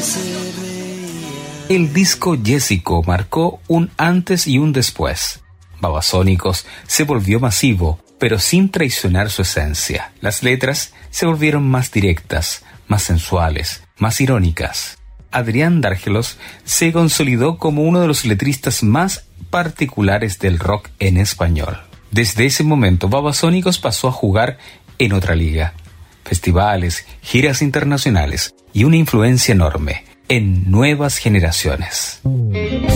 El disco Jessico marcó un antes y un después. Babasónicos se volvió masivo, pero sin traicionar su esencia. Las letras se volvieron más directas, más sensuales, más irónicas. Adrián Dárgelos se consolidó como uno de los letristas más particulares del rock en español. Desde ese momento, Babasónicos pasó a jugar en otra liga. Festivales, giras internacionales y una influencia enorme en nuevas generaciones.